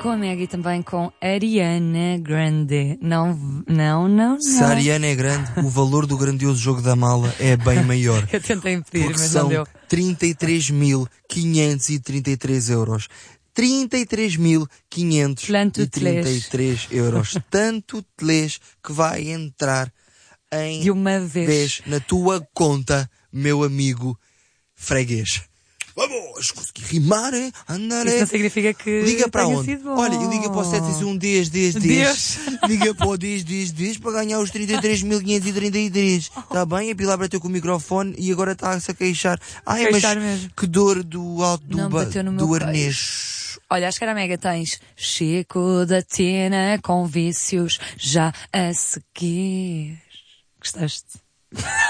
com a Mega e também com Ariana Grande. Não. Se a Ariana é grande, o valor do grandioso jogo da mala é bem maior. Eu tentei impedir, porque mas são não deu. 33.533 euros. 33.533 euros. Tanto telês que vai entrar De uma vez na tua conta, meu amigo freguês. Vamos, consegui rimar, hein? Andar, isso não significa que liga para tenha onde? sido bom. Olha, liga para o 761 10 Liga para o 10 para ganhar os 33.533. Está bem? A Pilar bateu com o microfone e agora está-se a queixar. Ai, Queixar mas mesmo. que dor do alto Não bateu no meu do arnês. Olha, acho que era Mega, tens Chico da Tina com vícios já a seguir. Gostaste?